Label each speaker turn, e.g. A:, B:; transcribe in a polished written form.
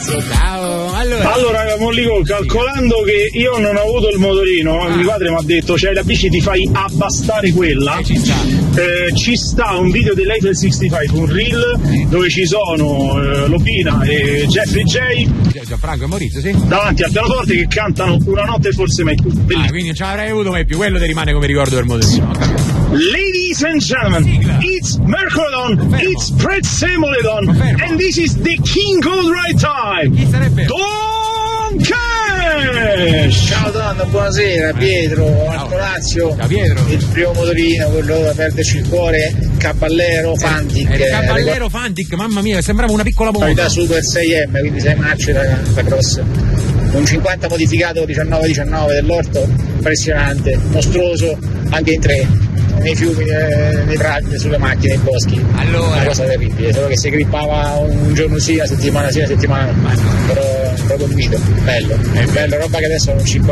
A: maestro, ciao.
B: Allora Mollico, calcolando che io non ho avuto il motorino, mio padre mi ha detto c'hai la bici, ti fai abbastare quella. Ci sta un video dell'Eiffel 65, un reel dove ci sono Lopina e Jeffrey J.
A: Gianfranco e Maurizio, sì.
B: Davanti al pianoforte che cantano Una notte forse mai più.
A: Quindi non ce l'avrei avuto mai più, quello ti rimane come ricordo del motorino.
B: Ladies and gentlemen, it's Mercodon, it's Prezzemolidon, and this is the King of the Right Time.
A: Chi sarebbe?
B: Don Cash!
C: Ciao Don, buonasera, Pietro, Alto Lazio.
A: Ciao Pietro.
C: Il primo motorino, quello da perderci il cuore, Caballero Fantic.
A: Il Caballero Fantic, mamma mia, sembrava una piccola bomba.
C: Da Super 6M, quindi 6 marce da cross. Un 50 modificato 19-19 dell'Orto, impressionante, mostruoso, anche in 3. Nei fiumi, nei prati, sulle macchine, nei boschi.
A: Allora.
C: Una cosa terribile, solo che si grippava un giorno sì, una settimana no. Però proprio un mito, bello, roba che adesso non ci